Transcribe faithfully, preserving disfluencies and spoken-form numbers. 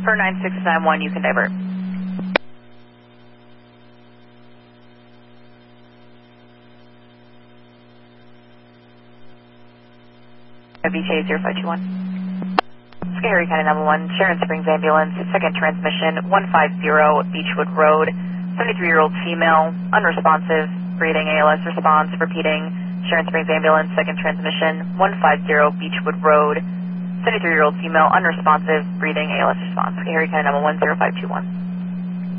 For nine six nine one, you can divert. V K zero five two one. Scary County number one, Sharon Springs Ambulance, second transmission, one five zero Beechwood Road, seventy-three-year-old female, unresponsive, breathing A L S response, repeating, Sharon Springs Ambulance, second transmission, one five zero Beechwood Road, seventy-three-year-old female, unresponsive, breathing A L S response. Scary County number one zero five two one.